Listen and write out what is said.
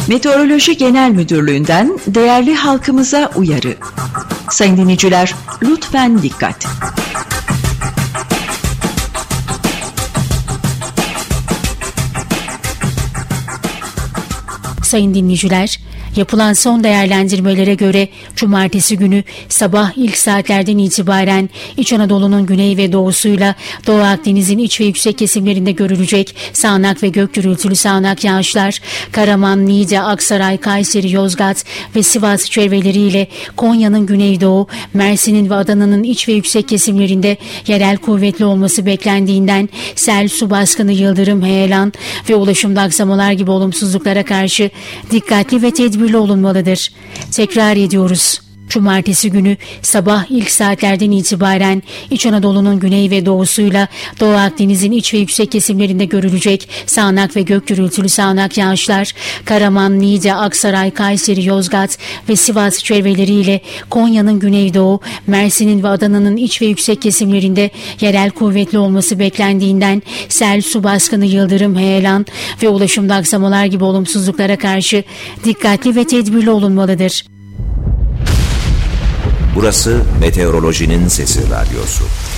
Meteoroloji Genel Müdürlüğü'nden değerli halkımıza uyarı. Sayın dinleyiciler, lütfen dikkat. Sayın dinleyiciler, yapılan son değerlendirmelere göre cumartesi günü sabah ilk saatlerden itibaren İç Anadolu'nun güney ve doğusuyla Doğu Akdeniz'in iç ve yüksek kesimlerinde görülecek sağanak ve gök gürültülü sağanak yağışlar, Karaman, Niğde, Aksaray, Kayseri, Yozgat ve Sivas çevreleriyle Konya'nın güneydoğu, Mersin'in ve Adana'nın iç ve yüksek kesimlerinde yerel kuvvetli olması beklendiğinden sel, su baskını, yıldırım, heyelan ve ulaşımda aksamalar gibi olumsuzluklara karşı dikkatli ve tedbirli olunmalıdır. Tekrar ediyoruz. Cumartesi günü sabah ilk saatlerden itibaren İç Anadolu'nun güney ve doğusuyla Doğu Akdeniz'in iç ve yüksek kesimlerinde görülecek sağanak ve gök gürültülü sağanak yağışlar, Karaman, Niğde, Aksaray, Kayseri, Yozgat ve Sivas çevreleriyle Konya'nın güneydoğu, Mersin'in ve Adana'nın iç ve yüksek kesimlerinde yerel kuvvetli olması beklendiğinden sel, su baskını, yıldırım, heyelan ve ulaşımda aksamalar gibi olumsuzluklara karşı dikkatli ve tedbirli olunmalıdır. Burası Meteorolojinin Sesi Radyosu.